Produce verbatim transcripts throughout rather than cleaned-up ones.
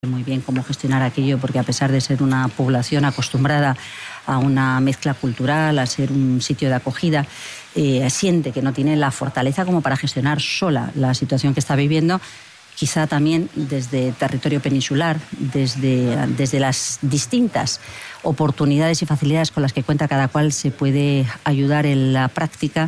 muy bien cómo gestionar aquello, porque a pesar de ser una población acostumbrada a una mezcla cultural, a ser un sitio de acogida, eh, siente que no tiene la fortaleza como para gestionar sola la situación que está viviendo. Quizá también desde territorio peninsular, desde, desde las distintas oportunidades y facilidades con las que cuenta cada cual, se puede ayudar en la práctica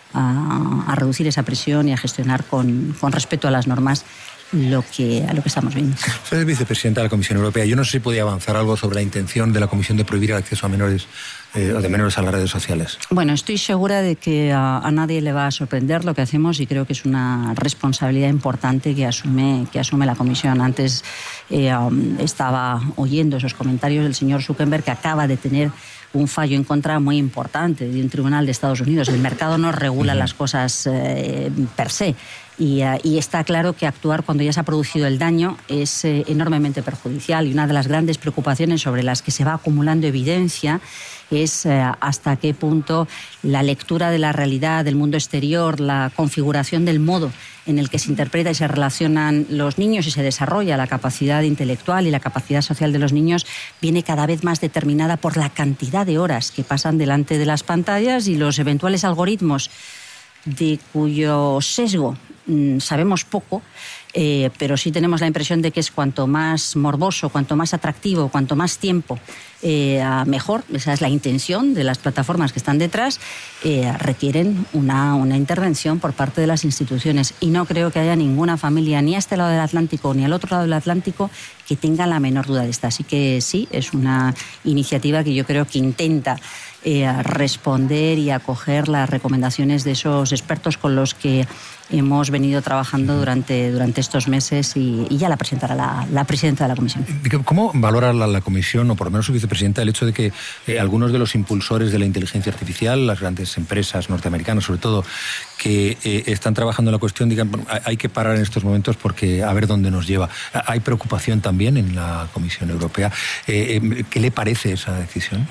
a, a reducir esa presión y a gestionar con, con respeto a las normas lo que, a lo que estamos viendo. Usted es vicepresidenta de la Comisión Europea. Yo no sé si podía avanzar algo sobre la intención de la Comisión de prohibir el acceso a menores eh, o de menores a las redes sociales. Bueno, estoy segura de que a, a nadie le va a sorprender lo que hacemos y creo que es una responsabilidad importante que asume, que asume la Comisión. Antes eh, um, estaba oyendo esos comentarios del señor Zuckerberg, que acaba de tener un fallo en contra muy importante de un tribunal de Estados Unidos. El mercado no regula uh-huh. las cosas eh, per se. Y, uh, y está claro que actuar cuando ya se ha producido el daño es eh, enormemente perjudicial, y una de las grandes preocupaciones sobre las que se va acumulando evidencia es eh, hasta qué punto la lectura de la realidad, del mundo exterior, la configuración del modo en el que se interpreta y se relacionan los niños y se desarrolla la capacidad intelectual y la capacidad social de los niños viene cada vez más determinada por la cantidad de horas que pasan delante de las pantallas y los eventuales algoritmos de cuyo sesgo mmm, sabemos poco, eh, pero sí tenemos la impresión de que es cuanto más morboso, cuanto más atractivo, cuanto más tiempo, eh, mejor. Esa es la intención de las plataformas que están detrás. Eh, requieren una, una intervención por parte de las instituciones, y no creo que haya ninguna familia, ni a este lado del Atlántico ni al otro lado del Atlántico, que tenga la menor duda de esta. Así que sí, es una iniciativa que yo creo que intenta Eh, responder y acoger las recomendaciones de esos expertos con los que hemos venido trabajando durante, durante estos meses, y, y ya la presentará la, la presidenta de la Comisión. ¿Cómo valora la, la Comisión, o por lo menos su vicepresidenta, el hecho de que eh, algunos de los impulsores de la inteligencia artificial, las grandes empresas norteamericanas sobre todo, que eh, están trabajando en la cuestión, digan, bueno, hay que parar en estos momentos porque a ver dónde nos lleva? ¿Hay preocupación también en la Comisión Europea? Eh, eh, ¿Qué le parece esa decisión?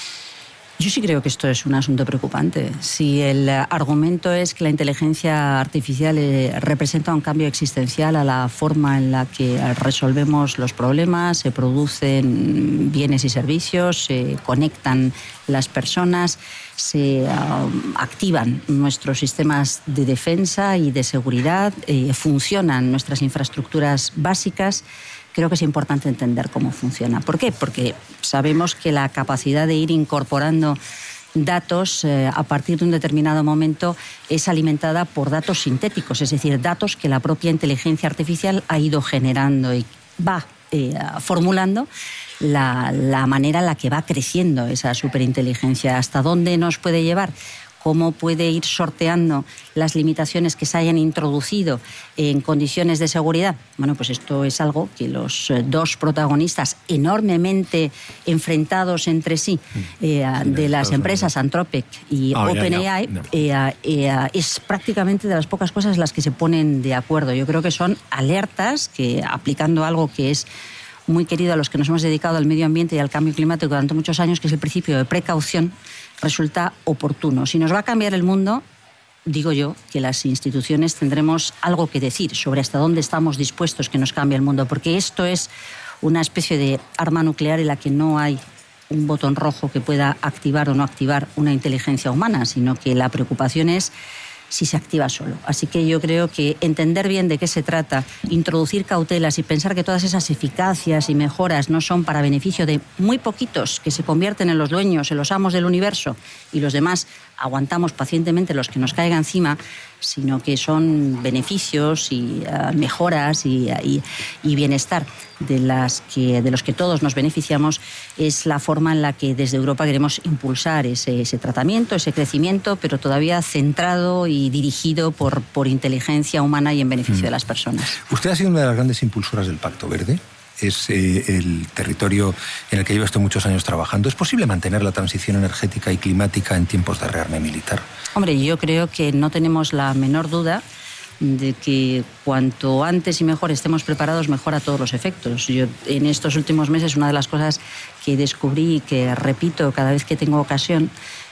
Yo sí creo que esto es un asunto preocupante. Si el argumento es que la inteligencia artificial eh, representa un cambio existencial a la forma en la que resolvemos los problemas, se producen bienes y servicios, se conectan las personas, se uh, activan nuestros sistemas de defensa y de seguridad, eh, funcionan nuestras infraestructuras básicas, creo que es importante entender cómo funciona. ¿Por qué? Porque sabemos que la capacidad de ir incorporando datos eh, a partir de un determinado momento es alimentada por datos sintéticos, es decir, datos que la propia inteligencia artificial ha ido generando y va eh, formulando la, la manera en la que va creciendo esa superinteligencia. ¿Hasta dónde nos puede llevar? ¿Cómo puede ir sorteando las limitaciones que se hayan introducido en condiciones de seguridad? Bueno, pues esto es algo que los dos protagonistas enormemente enfrentados entre sí, eh, de las empresas Anthropic y oh, OpenAI, no, no. eh, eh, es prácticamente de las pocas cosas en las que se ponen de acuerdo. Yo creo que son alertas que, aplicando algo que es muy querido a los que nos hemos dedicado al medio ambiente y al cambio climático durante muchos años, que es el principio de precaución, resulta oportuno. Si nos va a cambiar el mundo, digo yo que las instituciones tendremos algo que decir sobre hasta dónde estamos dispuestos que nos cambie el mundo, porque esto es una especie de arma nuclear en la que no hay un botón rojo que pueda activar o no activar una inteligencia humana, sino que la preocupación es si se activa solo. Así que yo creo que entender bien de qué se trata, introducir cautelas y pensar que todas esas eficacias y mejoras no son para beneficio de muy poquitos que se convierten en los dueños, en los amos del universo, y los demás aguantamos pacientemente los que nos caiga encima, sino que son beneficios y uh, mejoras y, y, y bienestar de, las que, de los que todos nos beneficiamos, es la forma en la que desde Europa queremos impulsar ese, ese tratamiento, ese crecimiento, pero todavía centrado y dirigido por, por inteligencia humana y en beneficio mm. de las personas. Usted ha sido una de las grandes impulsoras del Pacto Verde. Es eh, el territorio en el que lleva usted muchos años trabajando. ¿Es posible mantener la transición energética y climática en tiempos de rearme militar? Hombre, yo creo que no tenemos la menor duda de que cuanto antes y mejor estemos preparados, mejor a todos los efectos. Yo en estos últimos meses, una de las cosas que descubrí y que repito cada vez que tengo ocasión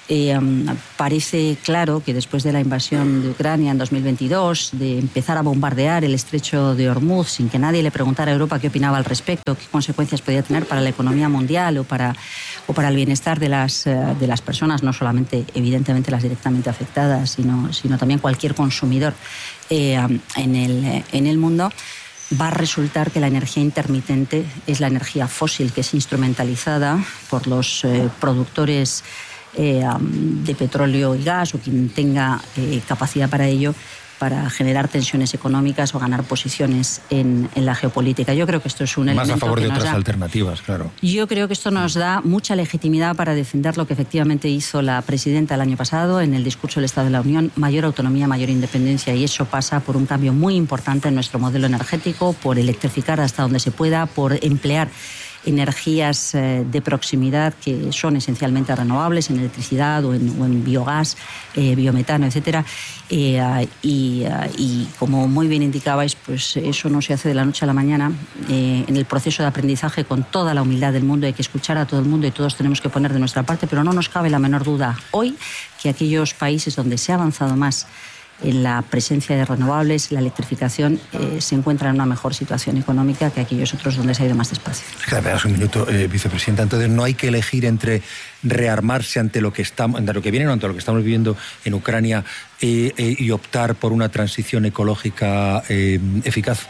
Eh, um, parece claro que después de la invasión de Ucrania en dos mil veintidós, de empezar a bombardear el estrecho de Hormuz sin que nadie le preguntara a Europa qué opinaba al respecto, qué consecuencias podía tener para la economía mundial o para, o para el bienestar de las, uh, de las personas, no solamente evidentemente las directamente afectadas, sino, sino también cualquier consumidor eh, um, en, el, en el mundo, va a resultar que la energía intermitente es la energía fósil que es instrumentalizada por los eh, productores eh, de petróleo y gas o quien tenga eh, capacidad para ello, para generar tensiones económicas o ganar posiciones en, en la geopolítica. Yo creo que esto es un elemento más a favor que de nos otras da, alternativas, claro. Yo creo que esto nos da mucha legitimidad para defender lo que efectivamente hizo la presidenta el año pasado en el discurso del Estado de la Unión: mayor autonomía, mayor independencia, y eso pasa por un cambio muy importante en nuestro modelo energético, por electrificar hasta donde se pueda, por emplear energías eh, de proximidad que son esencialmente renovables, en electricidad o en, o en biogás, eh, biometano, etcétera. Eh, y, y como muy bien indicabais, pues eso no se hace de la noche a la mañana. Eh, en el proceso de aprendizaje, con toda la humildad del mundo, hay que escuchar a todo el mundo y todos tenemos que poner de nuestra parte, pero no nos cabe la menor duda hoy que aquellos países donde se ha avanzado más en la presencia de renovables, la electrificación, eh, se encuentra en una mejor situación económica que aquellos otros donde se ha ido más despacio. Es que me das un minuto, eh, vicepresidenta. Entonces no hay que elegir entre rearmarse ante lo que estamos, ante lo que viene, ante lo que estamos viviendo en Ucrania eh, eh, y optar por una transición ecológica eh, eficaz.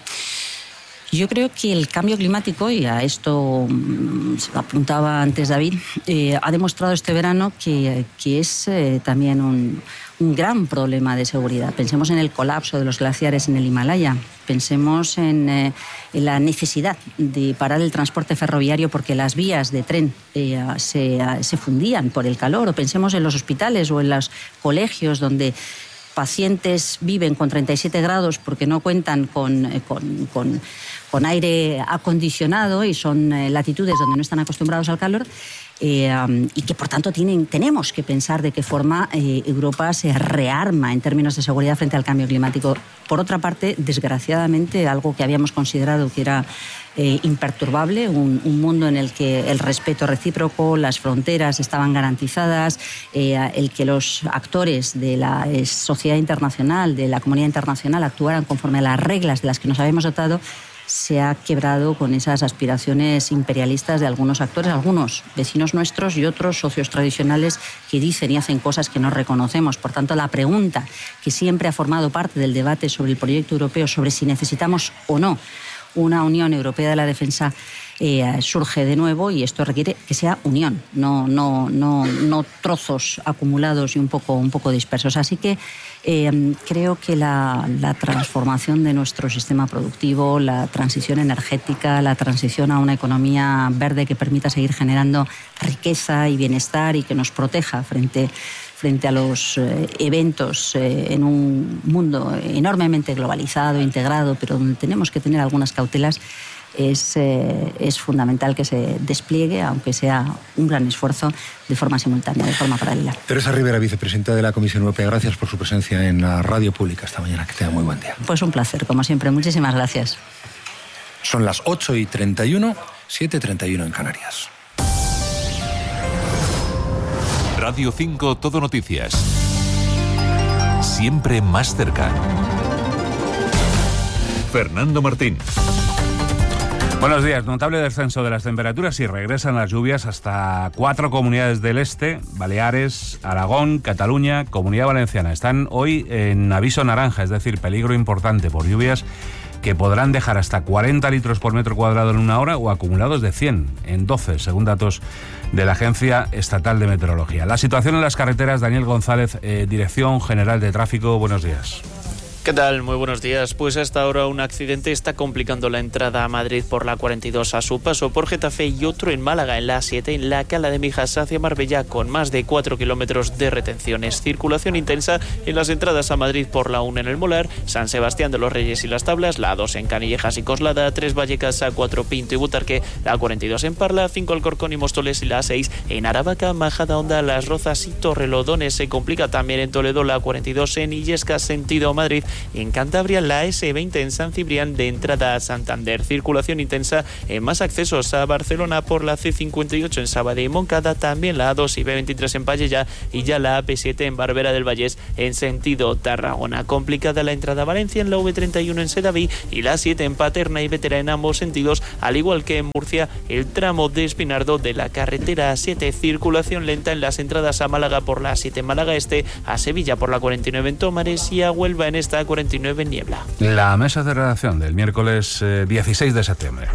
Yo creo que el cambio climático, y a esto mmm, se apuntaba antes David, eh, ha demostrado este verano que, que es eh, también un, un gran problema de seguridad. Pensemos en el colapso de los glaciares en el Himalaya, pensemos en, eh, en la necesidad de parar el transporte ferroviario porque las vías de tren eh, se, se fundían por el calor, o pensemos en los hospitales o en los colegios donde pacientes viven con treinta y siete grados porque no cuentan con, con, con, con aire acondicionado y son eh, latitudes donde no están acostumbrados al calor, eh, um, y que por tanto tienen, tenemos que pensar de qué forma eh, Europa se rearma en términos de seguridad frente al cambio climático. Por otra parte, desgraciadamente, algo que habíamos considerado que era eh, imperturbable, un, un mundo en el que el respeto recíproco, las fronteras estaban garantizadas, eh, el que los actores de la eh, sociedad internacional, de la comunidad internacional, actuaran conforme a las reglas de las que nos habíamos dotado, se ha quebrado con esas aspiraciones imperialistas de algunos actores, algunos vecinos nuestros y otros socios tradicionales que dicen y hacen cosas que no reconocemos. Por tanto, la pregunta que siempre ha formado parte del debate sobre el proyecto europeo, sobre si necesitamos o no una Unión Europea de la Defensa, eh, surge de nuevo, y esto requiere que sea unión, no, no, no, no trozos acumulados y un poco, un poco dispersos. Así que eh, creo que la, la transformación de nuestro sistema productivo, la transición energética, la transición a una economía verde que permita seguir generando riqueza y bienestar y que nos proteja frente frente a los eh, eventos eh, en un mundo enormemente globalizado, integrado, pero donde tenemos que tener algunas cautelas, es, eh, es fundamental que se despliegue, aunque sea un gran esfuerzo, de forma simultánea, de forma paralela. Teresa Rivera, vicepresidenta de la Comisión Europea, gracias por su presencia en la radio pública esta mañana. Que tenga muy buen día. Pues un placer, como siempre. Muchísimas gracias. Son las ocho y treinta y uno, siete y treinta y uno en Canarias. Radio cinco Todo Noticias. Siempre más cerca. Fernando Martín. Buenos días. Notable descenso de las temperaturas y regresan las lluvias hasta cuatro comunidades del este: Baleares, Aragón, Cataluña, Comunidad Valenciana. Están hoy en aviso naranja, es decir, peligro importante por lluvias que podrán dejar hasta cuarenta litros por metro cuadrado en una hora o acumulados de cien en doce, según datos de la Agencia Estatal de Meteorología. La situación en las carreteras, Daniel González, eh, Dirección General de Tráfico, buenos días. ¿Qué tal? Muy buenos días. Pues hasta ahora un accidente está complicando la entrada a Madrid por la cuarenta y dos a su paso por Getafe, y otro en Málaga en la A siete en la Cala de Mijas hacia Marbella, con más de cuatro kilómetros de retenciones. Circulación intensa en las entradas a Madrid por la uno en el Molar, San Sebastián de los Reyes y Las Tablas, la dos en Canillejas y Coslada, tres Vallecas, A cuatro Pinto y Butarque, la cuarenta y dos en Parla, cinco Alcorcón y Móstoles y la A seis en Aravaca, Majadahonda, Las Rozas y Torrelodones. Se complica también en Toledo la cuarenta y dos en Illescas sentido Madrid, y en Cantabria la ese veinte en San Cibrián de entrada a Santander. Circulación intensa en más accesos a Barcelona por la ce cincuenta y ocho en Sabadell y Moncada, también la a dos y be veintitrés en Pallejà y ya la a pe siete en Barberà del Vallès en sentido Tarragona. Complicada la entrada a Valencia en la ve treinta y uno en Sedaví y la siete en Paterna y Bétera en ambos sentidos, al igual que en Murcia el tramo de Espinardo de la carretera a siete. Circulación lenta en las entradas a Málaga por la siete en Málaga Este, a Sevilla por la cuarenta y nueve en Tómares y a Huelva en esta cuarenta y nueve en Niebla. La mesa de redacción del miércoles eh, dieciséis de septiembre.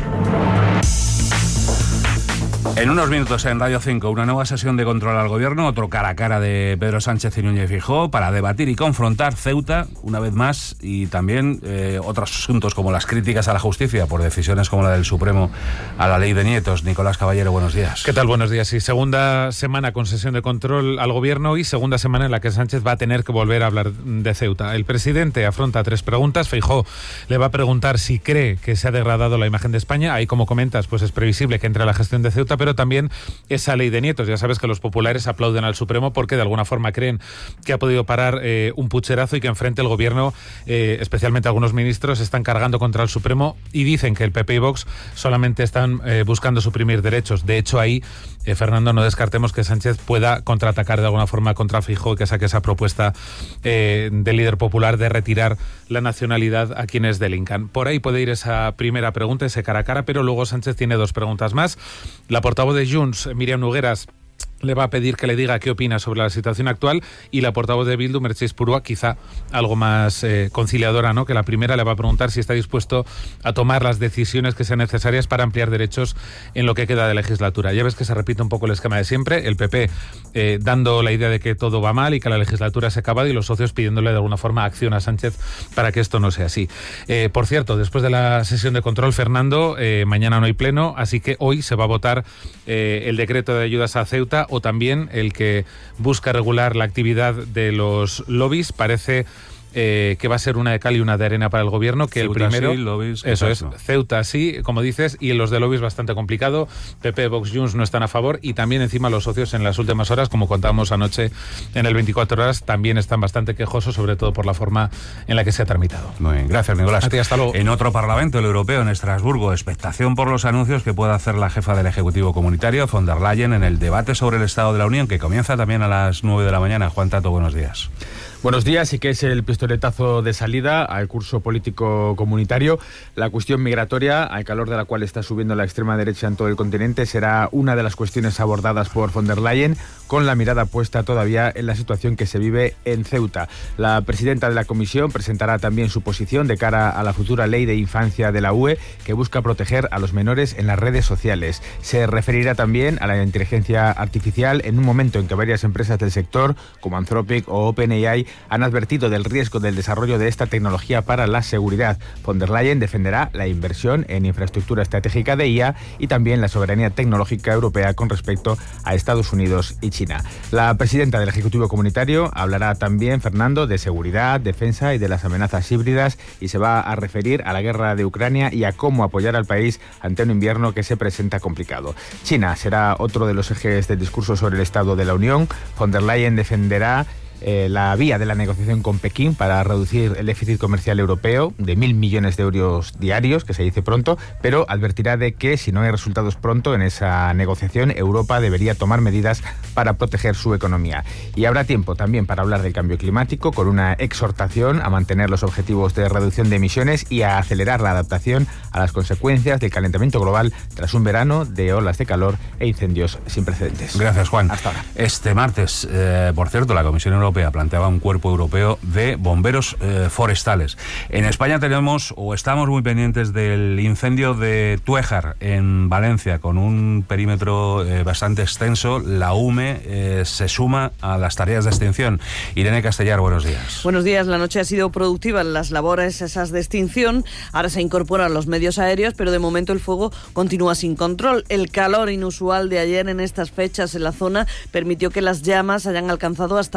En unos minutos en Radio cinco, una nueva sesión de control al gobierno, otro cara a cara de Pedro Sánchez y Núñez Feijóo para debatir y confrontar Ceuta una vez más y también eh, otros asuntos como las críticas a la justicia por decisiones como la del Supremo a la ley de nietos. Nicolás Caballero, buenos días. ¿Qué tal? Buenos días. Y segunda semana con sesión de control al gobierno y segunda semana en la que Sánchez va a tener que volver a hablar de Ceuta. El presidente afronta tres preguntas. Feijóo le va a preguntar si cree que se ha degradado la imagen de España. Ahí, como comentas, pues es previsible que entre a la gestión de Ceuta, pero también esa ley de nietos. Ya sabes que los populares aplauden al Supremo porque de alguna forma creen que ha podido parar eh, un pucherazo y que enfrente el gobierno, eh, especialmente algunos ministros, están cargando contra el Supremo y dicen que el pe pe y Vox solamente están eh, buscando suprimir derechos. De hecho, ahí, eh, Fernando, no descartemos que Sánchez pueda contraatacar de alguna forma contra Feijóo y que saque esa propuesta eh, del líder popular de retirar la nacionalidad a quienes delincan. Por ahí puede ir esa primera pregunta, ese cara a cara, pero luego Sánchez tiene dos preguntas más. La portavoz de Junts, Míriam Nogueras, le va a pedir que le diga qué opina sobre la situación actual y la portavoz de Bildu, Mercedes Purua, quizá algo más eh, conciliadora, ¿no? Que la primera le va a preguntar si está dispuesto a tomar las decisiones que sean necesarias para ampliar derechos en lo que queda de legislatura. Ya ves que se repite un poco el esquema de siempre, el pe pe eh, dando la idea de que todo va mal y que la legislatura se ha acabado y los socios pidiéndole de alguna forma acción a Sánchez para que esto no sea así. Eh, por cierto, después de la sesión de control, Fernando, eh, mañana no hay pleno, así que hoy se va a votar eh, el decreto de ayudas a Ceuta o también el que busca regular la actividad de los lobbies. Parece eh, que va a ser una de cal y una de arena para el gobierno, que Ceuta el primero... Sí, lobbies, eso es, no. Ceuta sí, como dices, y en los de lobbies bastante complicado. pe pe, Vox, Junts no están a favor y también encima los socios en las últimas horas, como contábamos anoche en el veinticuatro horas, también están bastante quejosos, sobre todo por la forma en la que se ha tramitado. Muy bien, gracias, Nicolás. A ti, hasta luego. En otro Parlamento, el europeo, en Estrasburgo, expectación por los anuncios que pueda hacer la jefa del Ejecutivo Comunitario, von der Leyen, en el debate sobre el Estado de la Unión, que comienza también a las nueve de la mañana. Juan Tato, buenos días. Buenos días, y que es el pistoletazo de salida al curso político comunitario. La cuestión migratoria, al calor de la cual está subiendo la extrema derecha en todo el continente, será una de las cuestiones abordadas por von der Leyen, con la mirada puesta todavía en la situación que se vive en Ceuta. La presidenta de la Comisión presentará también su posición de cara a la futura ley de infancia de la U E, que busca proteger a los menores en las redes sociales. Se referirá también a la inteligencia artificial en un momento en que varias empresas del sector, como Anthropic o OpenAI, han advertido del riesgo del desarrollo de esta tecnología para la seguridad. Von der Leyen defenderá la inversión en infraestructura estratégica de I A y también la soberanía tecnológica europea con respecto a Estados Unidos y China. La presidenta del Ejecutivo Comunitario hablará también, Fernando, de seguridad, defensa y de las amenazas híbridas, y se va a referir a la guerra de Ucrania y a cómo apoyar al país ante un invierno que se presenta complicado. China será otro de los ejes del discurso sobre el Estado de la Unión. Von der Leyen defenderá Eh, la vía de la negociación con Pekín para reducir el déficit comercial europeo de mil millones de euros diarios, que se dice pronto, pero advertirá de que si no hay resultados pronto en esa negociación, Europa debería tomar medidas para proteger su economía. Y habrá tiempo también para hablar del cambio climático, con una exhortación a mantener los objetivos de reducción de emisiones y a acelerar la adaptación a las consecuencias del calentamiento global tras un verano de olas de calor e incendios sin precedentes. Gracias, Juan. Hasta ahora. Este martes, eh, por cierto, la Comisión Europea planteaba un cuerpo europeo de bomberos eh, forestales. En España tenemos, o estamos muy pendientes del incendio de Tuéjar, en Valencia, con un perímetro eh, bastante extenso. La U M E eh, se suma a las tareas de extinción. Irene Castellar, buenos días. Buenos días. La noche ha sido productiva en las labores esas de extinción. Ahora se incorporan los medios aéreos, pero de momento el fuego continúa sin control. El calor inusual de ayer en estas fechas en la zona permitió que las llamas hayan alcanzado hasta veinte metros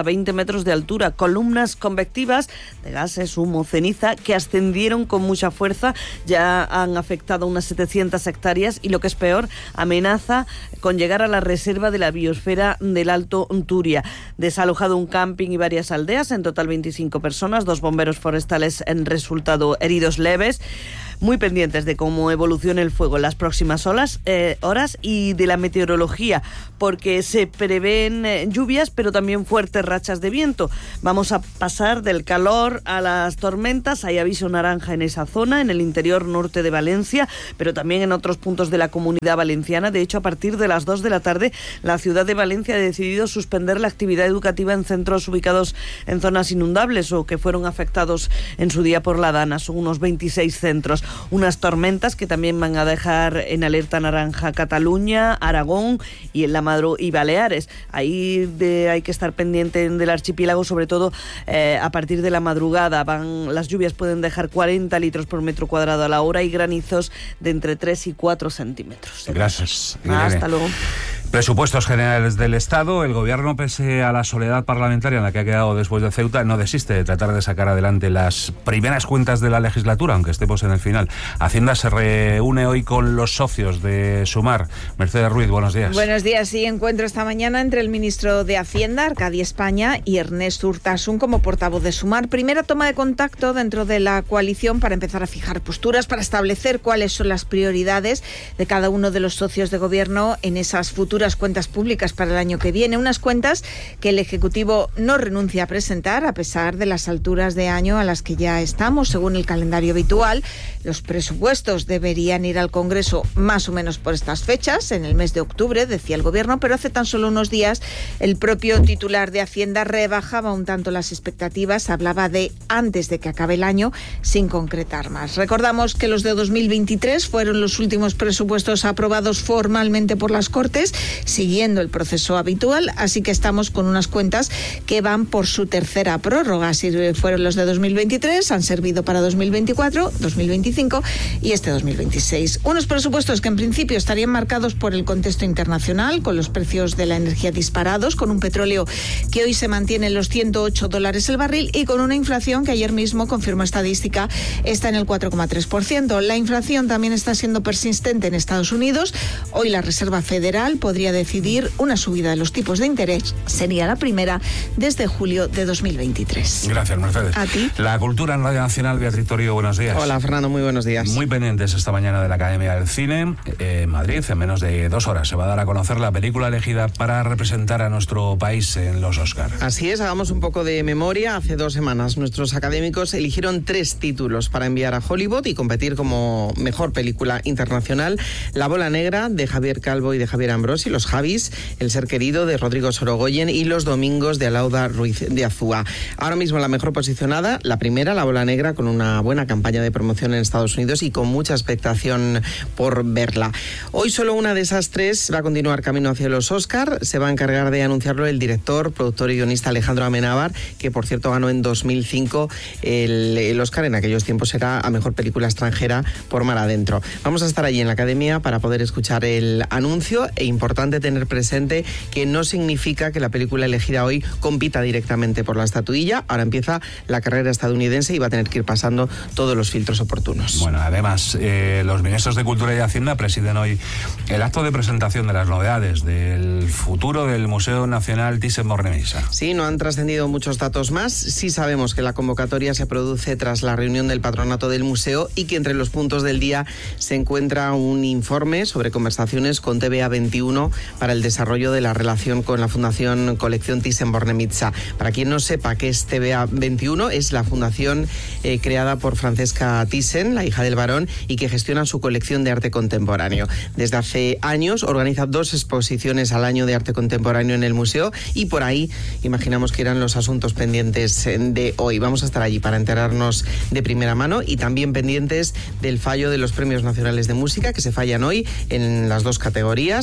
metros de altura, columnas convectivas de gases, humo, ceniza, que ascendieron con mucha fuerza, ya han afectado unas setecientas hectáreas y, lo que es peor, amenaza con llegar a la reserva de la biosfera del Alto Turia. Desalojado un camping y varias aldeas, en total veinticinco personas, dos bomberos forestales han resultado heridos leves. Muy pendientes de cómo evolucione el fuego en las próximas horas, eh, horas y de la meteorología, porque se prevén eh, lluvias, pero también fuertes rachas de viento. Vamos a pasar del calor a las tormentas. Hay aviso naranja en esa zona, en el interior norte de Valencia, pero también en otros puntos de la Comunidad Valenciana. De hecho, a partir de las dos de la tarde, la ciudad de Valencia ha decidido suspender la actividad educativa en centros ubicados en zonas inundables o que fueron afectados en su día por la Dana. Son unos veintiséis centros. Unas tormentas que también van a dejar en alerta naranja Cataluña, Aragón y en la Madro y Baleares. Ahí de, hay que estar pendiente del archipiélago, sobre todo eh, a partir de la madrugada. Van, las lluvias pueden dejar cuarenta litros por metro cuadrado a la hora y granizos de entre tres y cuatro centímetros. Gracias. Ah, hasta luego. Presupuestos generales del Estado. El Gobierno, pese a la soledad parlamentaria en la que ha quedado después de Ceuta, no desiste de tratar de sacar adelante las primeras cuentas de la legislatura, aunque estemos en el final. Hacienda se reúne hoy con los socios de Sumar. Mercedes Ruiz, buenos días. Buenos días. Sí, encuentro esta mañana entre el ministro de Hacienda, Arcadi España, y Ernest Urtasun como portavoz de Sumar. Primera toma de contacto dentro de la coalición para empezar a fijar posturas, para establecer cuáles son las prioridades de cada uno de los socios de Gobierno en esas futuras cuentas públicas para el año que viene. Unas cuentas que el Ejecutivo no renuncia a presentar a pesar de las alturas de año a las que ya estamos, según el calendario habitual. Los presupuestos deberían ir al Congreso más o menos por estas fechas, en el mes de octubre, decía el Gobierno, pero hace tan solo unos días el propio titular de Hacienda rebajaba un tanto las expectativas, hablaba de antes de que acabe el año, sin concretar más. Recordamos que los de dos mil veintitrés fueron los últimos presupuestos aprobados formalmente por las Cortes, siguiendo el proceso habitual, así que estamos con unas cuentas que van por su tercera prórroga. Si fueron los de dos mil veintitrés, han servido para dos mil veinticuatro, dos mil veinticinco y este dos mil veintiséis. Unos presupuestos que en principio estarían marcados por el contexto internacional, con los precios de la energía disparados, con un petróleo que hoy se mantiene en los ciento ocho dólares el barril y con una inflación que ayer mismo, confirmó estadística, está en el cuatro coma tres por ciento. La inflación también está siendo persistente en Estados Unidos. Hoy la Reserva Federal podría decidir una subida de los tipos de interés. Sería la primera desde julio de dos mil veintitrés. Gracias, Mercedes. A ti. La cultura en Radio Nacional, Beatriz Torio, buenos días. Hola, Fernando, muy buenos días. Muy pendientes esta mañana de la Academia del Cine. Eh, en Madrid, en menos de dos horas, se va a dar a conocer la película elegida para representar a nuestro país en los Oscar. Así es, hagamos un poco de memoria. Hace dos semanas nuestros académicos eligieron tres títulos para enviar a Hollywood y competir como mejor película internacional: La bola negra, de Javier Calvo y de Javier Ambrosi, Los Javis, El ser querido, de Rodrigo Sorogoyen, y Los domingos, de Alauda Ruiz de Azúa. Ahora mismo la mejor posicionada, la primera, La bola negra, con una buena campaña de promoción en Estados Unidos y con mucha expectación por verla. Hoy solo una de esas tres va a continuar camino hacia los Oscar. Se va a encargar de anunciarlo el director, productor y guionista Alejandro Amenábar, que por cierto ganó en dos mil cinco el, el Oscar. En aquellos tiempos era a mejor película extranjera por Mar Adentro. Vamos a estar allí en la Academia para poder escuchar el anuncio. E importante tener presente que no significa que la película elegida hoy compita directamente por la estatuilla. Ahora empieza la carrera estadounidense y va a tener que ir pasando todos los filtros oportunos. Bueno, además, eh, los ministros de Cultura y Hacienda presiden hoy el acto de presentación de las novedades del futuro del Museo Nacional Thyssen-Bornemisza. Sí, no han trascendido muchos datos más. Sí sabemos que la convocatoria se produce tras la reunión del patronato del museo y que entre los puntos del día se encuentra un informe sobre conversaciones con T V A veintiuno para el desarrollo de la relación con la Fundación Colección Thyssen-Bornemisza. Para quien no sepa qué es T V A veintiuno, es la fundación eh, creada por Francesca Thyssen, la hija del barón, y que gestiona su colección de arte contemporáneo. Desde hace años organiza dos exposiciones al año de arte contemporáneo en el museo y por ahí imaginamos que eran los asuntos pendientes de hoy. Vamos a estar allí para enterarnos de primera mano y también pendientes del fallo de los Premios Nacionales de Música, que se fallan hoy en las dos categorías: interpretación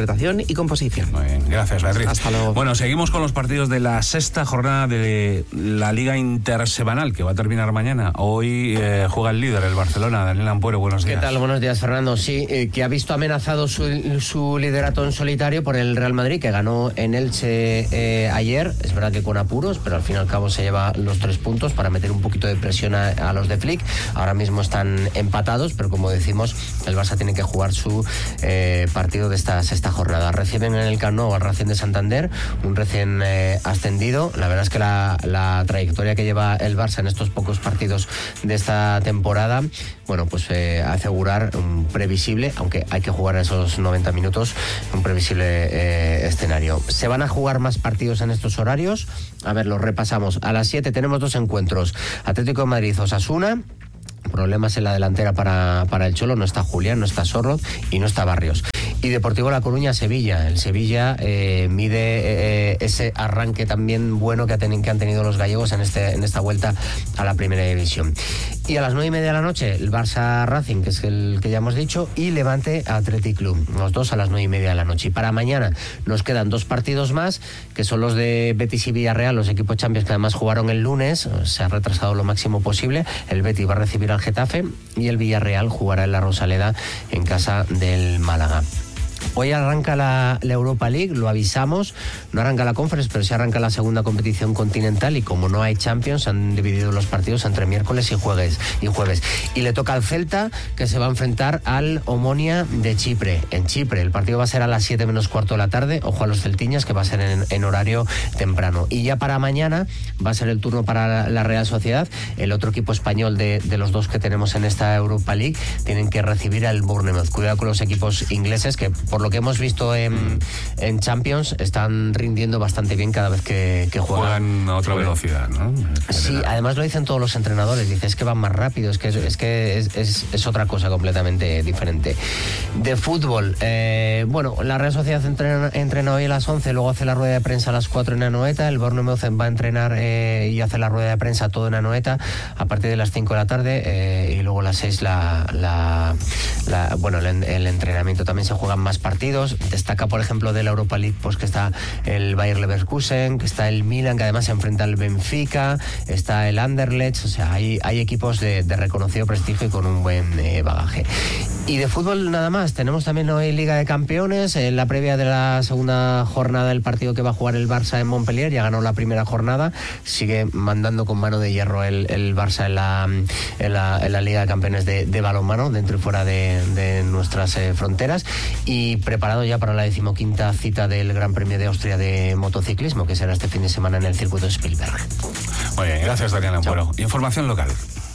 interpretación y composición. Muy bien, gracias, Beatriz. Hasta luego. Bueno, seguimos con los partidos de la sexta jornada de la Liga Intersemanal, que va a terminar mañana. Hoy eh, juega el líder, el Barcelona. Daniel Ampuero, buenos días. ¿Qué tal? Buenos días, Fernando. Sí, eh, que ha visto amenazado su, su liderato en solitario por el Real Madrid, que ganó en Elche eh, ayer. Es verdad que con apuros, pero al fin y al cabo se lleva los tres puntos para meter un poquito de presión a, a los de Flick. Ahora mismo están empatados, pero como decimos, el Barça tiene que jugar su eh, partido de esta sexta jornada. Reciben en el Camp Nou al Racing de Santander, un recién eh, ascendido. La verdad es que la, la trayectoria que lleva el Barça en estos pocos partidos de esta temporada, bueno, pues eh, asegurar un previsible, aunque hay que jugar esos noventa minutos, un previsible eh, escenario. Se van a jugar más partidos en estos horarios. A ver, los repasamos. A las siete tenemos dos encuentros. Atlético de Madrid, Osasuna. Problemas en la delantera para, para el Cholo. No está Julián, no está Sorloth y no está Barrios. Y Deportivo La Coruña, Sevilla. El Sevilla eh, mide eh, ese arranque también bueno que, ha ten, que han tenido los gallegos en, este, en esta vuelta a la primera división. Y a las nueve y media de la noche, el Barça Racing, que es el que ya hemos dicho, y Levante Athletic Club. Los dos a las nueve y media de la noche. Y para mañana nos quedan dos partidos más, que son los de Betis y Villarreal, los equipos Champions que además jugaron el lunes. Se ha retrasado lo máximo posible. El Betis va a recibir al Getafe y el Villarreal jugará en la Rosaleda en casa del Málaga. Hoy arranca la, la Europa League, lo avisamos, no arranca la Conference, pero sí arranca la segunda competición continental y como no hay Champions, se han dividido los partidos entre miércoles y jueves, y jueves. Y le toca al Celta, que se va a enfrentar al Omonia de Chipre, en Chipre. El partido va a ser a las siete menos cuarto de la tarde, ojo a los celtiñas, que va a ser en, en horario temprano. Y ya para mañana va a ser el turno para la Real Sociedad, el otro equipo español de, de los dos que tenemos en esta Europa League, tienen que recibir al Bournemouth. Cuidado con los equipos ingleses, que por lo que hemos visto en, en Champions están rindiendo bastante bien cada vez que, que juegan. Juegan a otra velocidad, ¿no? Sí, además lo dicen todos los entrenadores, dice, es que van más rápido, es que es, es, que es, es, es otra cosa completamente diferente. De fútbol, eh, bueno, la Real Sociedad entrena, entrena hoy a las once, luego hace la rueda de prensa a las cuatro en Anoeta, el Bournemouth va a entrenar eh, y hace la rueda de prensa todo en Anoeta a partir de las cinco de la tarde eh, y luego a las seis la, la, la, bueno, el, el entrenamiento. También se juegan más partidos. Destaca, por ejemplo, de la Europa League, pues que está el Bayer Leverkusen, que está el Milan, que además se enfrenta al Benfica, está el Anderlecht, o sea, hay, hay equipos de, de reconocido prestigio y con un buen eh, bagaje. Y de fútbol nada más, tenemos también hoy Liga de Campeones, en la previa de la segunda jornada del partido que va a jugar el Barça en Montpellier, ya ganó la primera jornada, sigue mandando con mano de hierro el, el Barça en la, en, la, en la Liga de Campeones de, de balonmano, dentro y fuera de, de nuestras eh, fronteras, y preparado ya para la decimoquinta cita del Gran Premio de Austria de motociclismo, que será este fin de semana en el circuito Spielberg. Muy bien, gracias, Daniel Ampuero. Información local.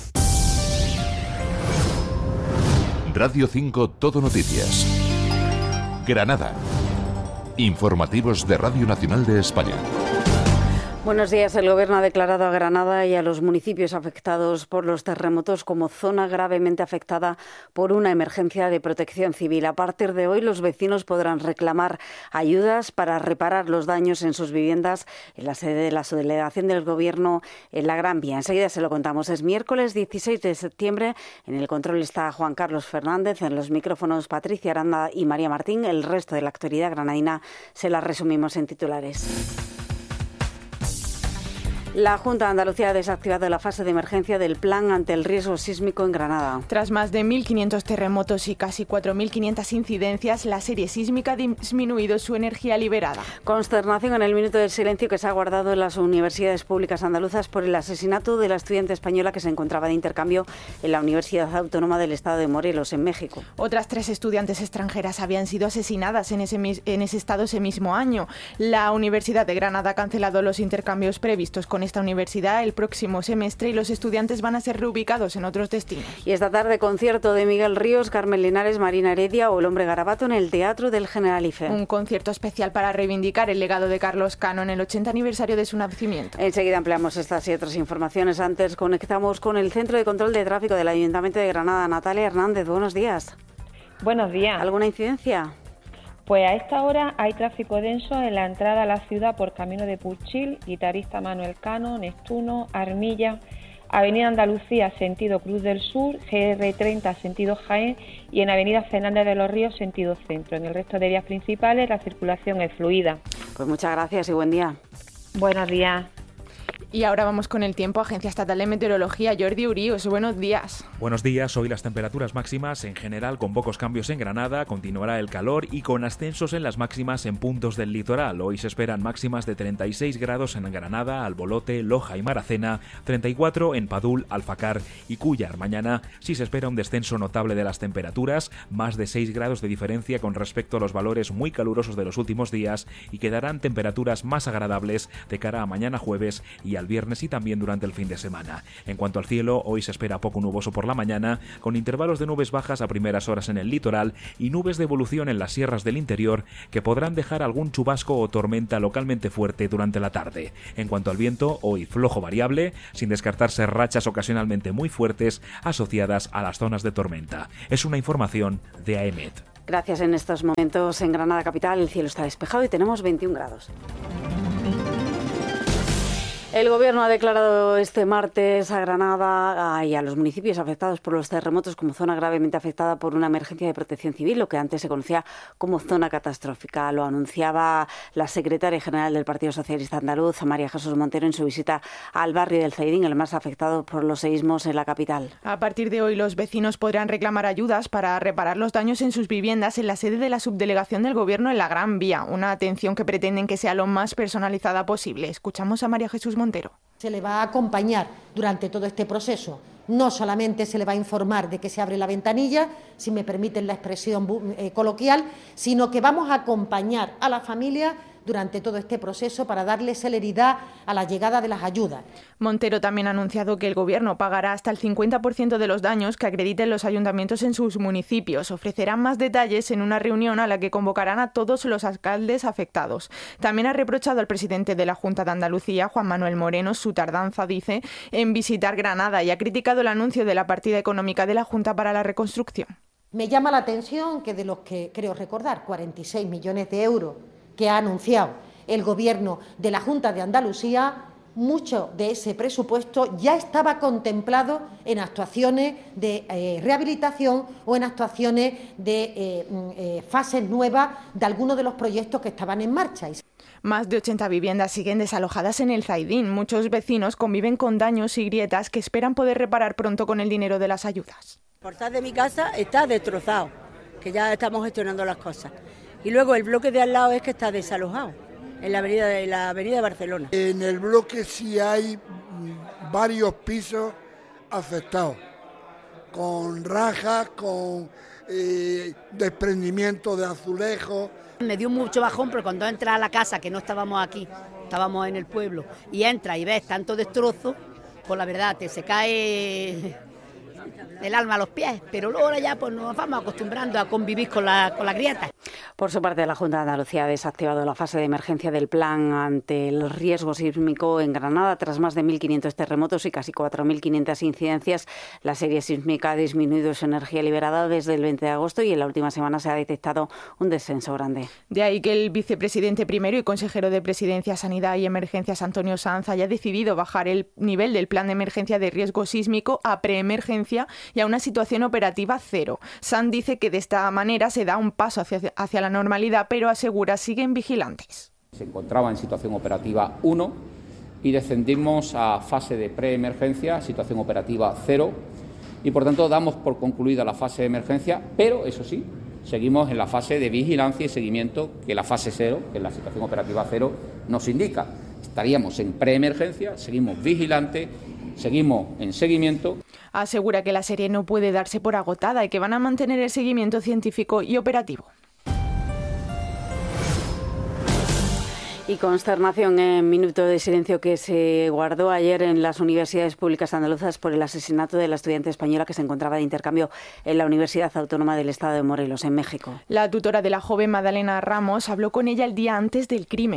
Radio cinco Todo Noticias. Granada. Informativos de Radio Nacional de España. Buenos días. El Gobierno ha declarado a Granada y a los municipios afectados por los terremotos como zona gravemente afectada por una emergencia de protección civil. A partir de hoy, los vecinos podrán reclamar ayudas para reparar los daños en sus viviendas en la sede de la subdelegación del Gobierno en la Gran Vía. Enseguida se lo contamos. Es miércoles dieciséis de septiembre. En el control está Juan Carlos Fernández. En los micrófonos Patricia Aranda y María Martín. El resto de la actualidad granadina se la resumimos en titulares. La Junta de Andalucía ha desactivado la fase de emergencia del plan ante el riesgo sísmico en Granada. Tras más de mil quinientos terremotos y casi cuatro mil quinientas incidencias, la serie sísmica ha disminuido su energía liberada. Consternación en el minuto del silencio que se ha guardado en las universidades públicas andaluzas por el asesinato de la estudiante española que se encontraba de intercambio en la Universidad Autónoma del Estado de Morelos, en México. Otras tres estudiantes extranjeras habían sido asesinadas en ese, en ese estado ese mismo año. La Universidad de Granada ha cancelado los intercambios previstos con esta universidad el próximo semestre y los estudiantes van a ser reubicados en otros destinos. Y esta tarde concierto de Miguel Ríos, Carmen Linares, Marina Heredia o El Hombre Garabato en el Teatro del Generalife. Un concierto especial para reivindicar el legado de Carlos Cano en el ochenta aniversario de su nacimiento. Enseguida ampliamos estas y otras informaciones. Antes conectamos con el Centro de Control de Tráfico del Ayuntamiento de Granada. Natalia Hernández, buenos días. Buenos días. ¿Alguna incidencia? Pues a esta hora hay tráfico denso en la entrada a la ciudad por camino de Puchil, Guitarista Manuel Cano, Neptuno, Armilla, Avenida Andalucía, sentido Cruz del Sur, G R treinta, sentido Jaén, y en Avenida Fernández de los Ríos, sentido centro. En el resto de vías principales la circulación es fluida. Pues muchas gracias y buen día. Buenos días. Y ahora vamos con el tiempo. Agencia Estatal de Meteorología, Jordi Urios, buenos días. Buenos días. Hoy las temperaturas máximas en general con pocos cambios en Granada, continuará el calor y con ascensos en las máximas en puntos del litoral. Hoy se esperan máximas de treinta y seis grados en Granada, Albolote, Loja y Maracena, treinta y cuatro en Padul, Alfacar y Cúllar. Mañana sí se espera un descenso notable de las temperaturas, más de seis grados de diferencia con respecto a los valores muy calurosos de los últimos días, y quedarán temperaturas más agradables de cara a mañana jueves y al viernes y también durante el fin de semana. En cuanto al cielo, hoy se espera poco nuboso por la mañana, con intervalos de nubes bajas a primeras horas en el litoral y nubes de evolución en las sierras del interior que podrán dejar algún chubasco o tormenta localmente fuerte durante la tarde. En cuanto al viento, hoy flojo variable, sin descartarse rachas ocasionalmente muy fuertes asociadas a las zonas de tormenta. Es una información de AEMET. Gracias. En estos momentos en Granada capital el cielo está despejado y tenemos veintiún grados. El Gobierno ha declarado este martes a Granada y a los municipios afectados por los terremotos como zona gravemente afectada por una emergencia de protección civil, lo que antes se conocía como zona catastrófica. Lo anunciaba la secretaria general del Partido Socialista Andaluz, María Jesús Montero, en su visita al barrio del Zaidín, el más afectado por los seísmos en la capital. A partir de hoy, los vecinos podrán reclamar ayudas para reparar los daños en sus viviendas en la sede de la subdelegación del Gobierno en la Gran Vía, una atención que pretenden que sea lo más personalizada posible. Escuchamos a María Jesús Montero. Se le va a acompañar durante todo este proceso. No solamente se le va a informar de que se abre la ventanilla, si me permiten la expresión eh, coloquial, sino que vamos a acompañar a la familia durante todo este proceso para darle celeridad a la llegada de las ayudas. Montero también ha anunciado que el Gobierno pagará hasta el cincuenta por ciento de los daños que acrediten los ayuntamientos en sus municipios. Ofrecerán más detalles en una reunión a la que convocarán a todos los alcaldes afectados. También ha reprochado al presidente de la Junta de Andalucía, Juan Manuel Moreno, su tardanza, dice, en visitar Granada, y ha criticado el anuncio de la partida económica de la Junta para la reconstrucción. Me llama la atención que de los que creo recordar, cuarenta y seis millones de euros que ha anunciado el Gobierno de la Junta de Andalucía, mucho de ese presupuesto ya estaba contemplado en actuaciones de eh, rehabilitación o en actuaciones de eh, eh, fases nuevas de algunos de los proyectos que estaban en marcha. Más de ochenta viviendas siguen desalojadas en el Zaidín. Muchos vecinos conviven con daños y grietas que esperan poder reparar pronto con el dinero de las ayudas. El portal de mi casa está destrozado, que ya estamos gestionando las cosas. Y luego el bloque de al lado es que está desalojado, en la avenida de, la avenida de Barcelona. En el bloque sí hay varios pisos afectados, con rajas, con eh, desprendimiento de azulejos. Me dio mucho bajón, pero cuando entra a la casa, que no estábamos aquí, estábamos en el pueblo, y entra y ves tanto destrozo, pues la verdad te se cae el alma a los pies, pero luego ahora ya pues nos vamos acostumbrando a convivir con la, con la grieta. Por su parte, la Junta de Andalucía ha desactivado la fase de emergencia del plan ante el riesgo sísmico en Granada. Tras más de mil quinientos terremotos y casi cuatro mil quinientas incidencias, la serie sísmica ha disminuido su energía liberada desde el veinte de agosto y en la última semana se ha detectado un descenso grande. De ahí que el vicepresidente primero y consejero de Presidencia, Sanidad y Emergencias, Antonio Sanz, haya decidido bajar el nivel del plan de emergencia de riesgo sísmico a preemergencia y a una situación operativa cero. Sanz dice que de esta manera se da un paso hacia, hacia la normalidad, pero asegura siguen vigilantes. Se encontraba en situación operativa uno y descendimos a fase de preemergencia, situación operativa cero, y por tanto damos por concluida la fase de emergencia, pero eso sí, seguimos en la fase de vigilancia y seguimiento que la fase cero, que es la situación operativa cero, nos indica. Estaríamos en preemergencia, seguimos vigilantes, seguimos en seguimiento. Asegura que la serie no puede darse por agotada y que van a mantener el seguimiento científico y operativo. Y consternación en minuto de silencio que se guardó ayer en las universidades públicas andaluzas por el asesinato de la estudiante española que se encontraba de intercambio en la Universidad Autónoma del Estado de Morelos, en México. La tutora de la joven, Magdalena Ramos, habló con ella el día antes del crimen.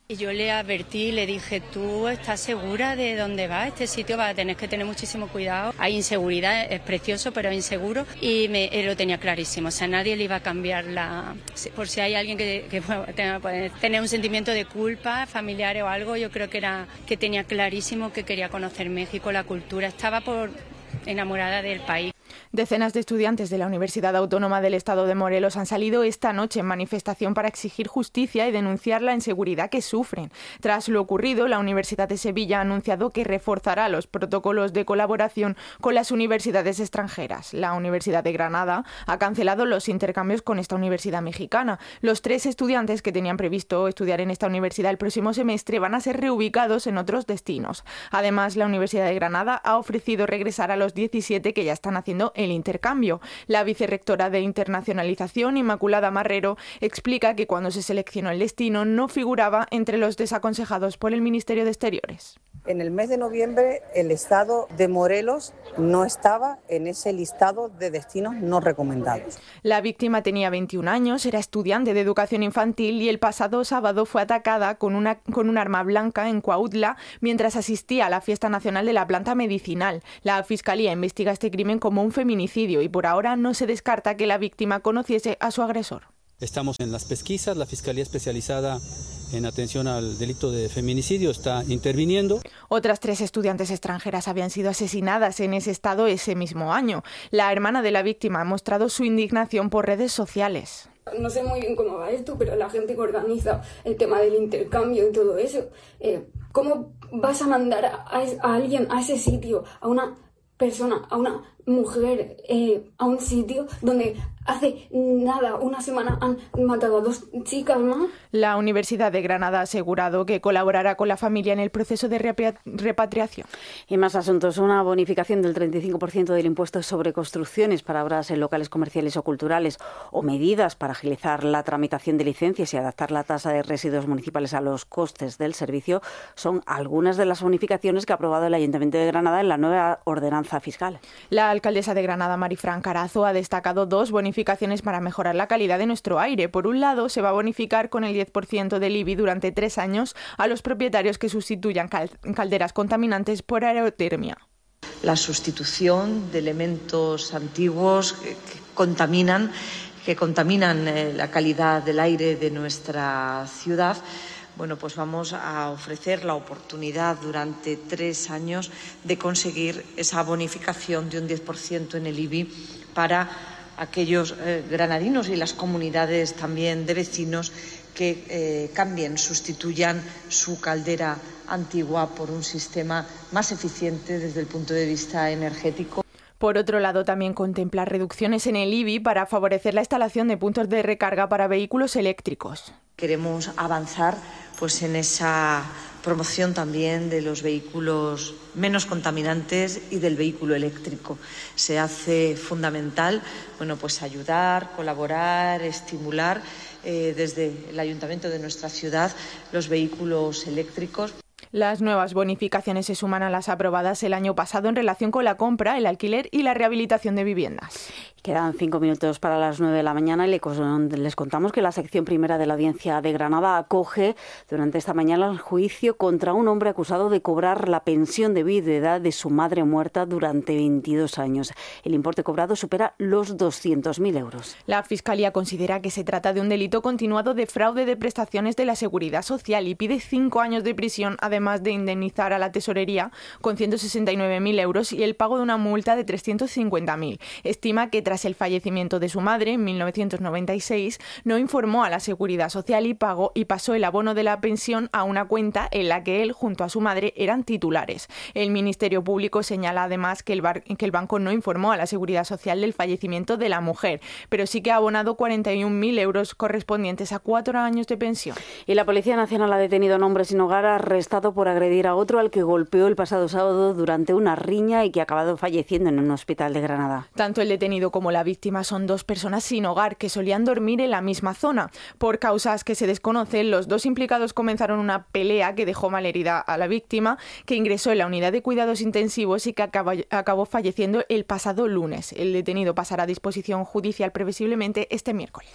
Y yo le advertí, le dije, tú estás segura de dónde vas, este sitio vas a tener que tener muchísimo cuidado. Hay inseguridad, es precioso, pero es inseguro. Y me, él lo tenía clarísimo, o sea, nadie le iba a cambiar la... Por si hay alguien que, que tenga, puede tener un sentimiento de culpa familiar o algo, yo creo que era que tenía clarísimo que quería conocer México, la cultura, estaba por enamorada del país. Decenas de estudiantes de la Universidad Autónoma del Estado de Morelos han salido esta noche en manifestación para exigir justicia y denunciar la inseguridad que sufren. Tras lo ocurrido, la Universidad de Sevilla ha anunciado que reforzará los protocolos de colaboración con las universidades extranjeras. La Universidad de Granada ha cancelado los intercambios con esta universidad mexicana. Los tres estudiantes que tenían previsto estudiar en esta universidad el próximo semestre van a ser reubicados en otros destinos. Además, la Universidad de Granada ha ofrecido regresar a los diecisiete que ya están haciendo el intercambio. La vicerrectora de Internacionalización, Inmaculada Marrero, explica que cuando se seleccionó el destino no figuraba entre los desaconsejados por el Ministerio de Exteriores. En el mes de noviembre el Estado de Morelos no estaba en ese listado de destinos no recomendados. La víctima tenía veintiún años, era estudiante de educación infantil y el pasado sábado fue atacada con, una, con un arma blanca en Cuautla mientras asistía a la fiesta nacional de la planta medicinal. La Fiscalía investiga este crimen como un feminicidio y por ahora no se descarta que la víctima conociese a su agresor. Estamos en las pesquisas, la Fiscalía especializada en atención al delito de feminicidio está interviniendo. Otras tres estudiantes extranjeras habían sido asesinadas en ese estado ese mismo año. La hermana de la víctima ha mostrado su indignación por redes sociales. No sé muy bien cómo va esto, pero la gente que organiza el tema del intercambio y todo eso, eh, ¿cómo vas a mandar a, a alguien a ese sitio, a una persona, a una mujer, eh, a un sitio donde hace nada, una semana han matado a dos chicas más? La Universidad de Granada ha asegurado que colaborará con la familia en el proceso de repatriación. Y más asuntos. Una bonificación del treinta y cinco por ciento del impuesto sobre construcciones para obras en locales comerciales o culturales o medidas para agilizar la tramitación de licencias y adaptar la tasa de residuos municipales a los costes del servicio son algunas de las bonificaciones que ha aprobado el Ayuntamiento de Granada en la nueva ordenanza fiscal. La alcaldesa de Granada, Marifran Carazo, ha destacado dos bonificaciones para mejorar la calidad de nuestro aire. Por un lado, se va a bonificar con el diez por ciento del I B I durante tres años a los propietarios que sustituyan calderas contaminantes por aerotermia. La sustitución de elementos antiguos que, que contaminan, que contaminan eh, la calidad del aire de nuestra ciudad. Bueno, pues vamos a ofrecer la oportunidad durante tres años de conseguir esa bonificación de un diez por ciento en el I B I para aquellos eh, granadinos y las comunidades también de vecinos que eh, cambien, sustituyan su caldera antigua por un sistema más eficiente desde el punto de vista energético. Por otro lado, también contempla reducciones en el I B I para favorecer la instalación de puntos de recarga para vehículos eléctricos. Queremos avanzar pues en esa promoción también de los vehículos menos contaminantes y del vehículo eléctrico. Se hace fundamental, bueno, pues ayudar, colaborar, estimular eh, desde el ayuntamiento de nuestra ciudad los vehículos eléctricos. Las nuevas bonificaciones se suman a las aprobadas el año pasado en relación con la compra, el alquiler y la rehabilitación de viviendas. Quedan cinco minutos para las nueve de la mañana y les contamos que la sección primera de la Audiencia de Granada acoge durante esta mañana el juicio contra un hombre acusado de cobrar la pensión de viudedad de su madre muerta durante veintidós años. El importe cobrado supera los doscientos mil euros. La Fiscalía considera que se trata de un delito continuado de fraude de prestaciones de la Seguridad Social y pide cinco años de prisión, además de indemnizar a la Tesorería con ciento sesenta y nueve mil euros y el pago de una multa de trescientos cincuenta mil. Estima que tras el fallecimiento de su madre en mil novecientos noventa y seis no informó a la Seguridad Social y pagó y pasó el abono de la pensión a una cuenta en la que él junto a su madre eran titulares. El Ministerio Público señala además que el, bar, que el banco no informó a la Seguridad Social del fallecimiento de la mujer, pero sí que ha abonado cuarenta y un mil euros correspondientes a cuatro años de pensión. Y la Policía Nacional ha detenido a un hombre sin hogar arrestado por agredir a otro al que golpeó el pasado sábado durante una riña y que ha acabado falleciendo en un hospital de Granada. Tanto el detenido como la víctima son dos personas sin hogar que solían dormir en la misma zona. Por causas que se desconocen, los dos implicados comenzaron una pelea que dejó malherida a la víctima, que ingresó en la unidad de cuidados intensivos y que acabó, acabó falleciendo el pasado lunes. El detenido pasará a disposición judicial previsiblemente este miércoles.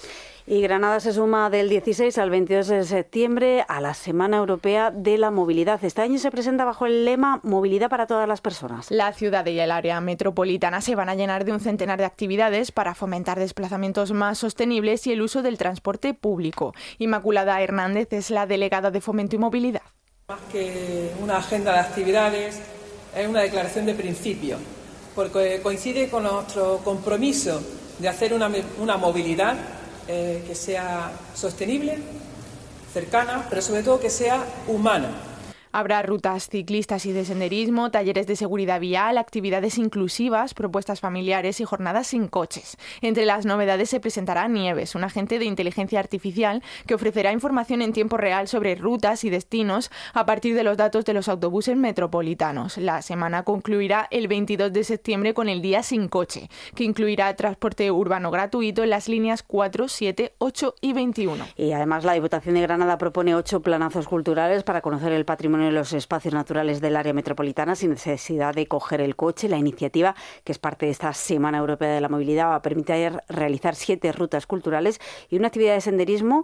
Y Granada se suma del dieciséis al veintidós de septiembre a la Semana Europea de la Movilidad. Este año se presenta bajo el lema Movilidad para todas las personas. La ciudad y el área metropolitana se van a llenar de un centenar de actividades para fomentar desplazamientos más sostenibles y el uso del transporte público. Inmaculada Hernández es la delegada de Fomento y Movilidad. Más que una agenda de actividades, es una declaración de principios, porque coincide con nuestro compromiso de hacer una, una movilidad eh, que sea sostenible, cercana, pero sobre todo que sea humana. Habrá rutas ciclistas y de senderismo, talleres de seguridad vial, actividades inclusivas, propuestas familiares y jornadas sin coches. Entre las novedades se presentará Nieves, un agente de inteligencia artificial que ofrecerá información en tiempo real sobre rutas y destinos a partir de los datos de los autobuses metropolitanos. La semana concluirá el veintidós de septiembre con el Día sin coche, que incluirá transporte urbano gratuito en las líneas cuatro, siete, ocho y veintiuno. Y además la Diputación de Granada propone ocho planazos culturales para conocer el patrimonio en los espacios naturales del área metropolitana sin necesidad de coger el coche. La iniciativa, que es parte de esta Semana Europea de la Movilidad, va a permitir realizar siete rutas culturales y una actividad de senderismo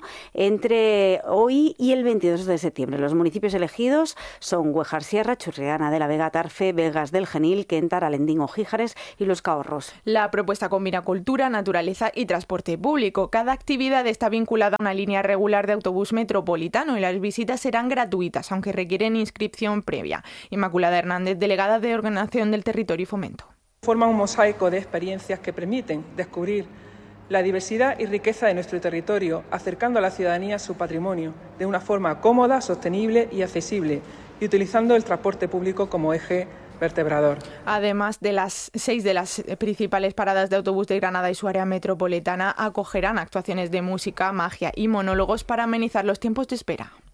entre hoy y el veintidós de septiembre. Los municipios elegidos son Huejar Sierra, Churriana de la Vega, Tarfe, Vegas del Genil, Quentar, Alendín o Gíjares y Los Cahorros. La propuesta combina cultura, naturaleza y transporte público. Cada actividad está vinculada a una línea regular de autobús metropolitano y las visitas serán gratuitas, aunque requieren inscripción previa. Inmaculada Hernández, delegada de Ordenación del Territorio y Fomento. Forma un mosaico de experiencias que permiten descubrir la diversidad y riqueza de nuestro territorio, acercando a la ciudadanía su patrimonio de una forma cómoda, sostenible y accesible, y utilizando el transporte público como eje vertebrador. Además de las seis de las principales paradas de autobús de Granada y su área metropolitana, acogerán actuaciones de música, magia y monólogos para amenizar los tiempos de espera.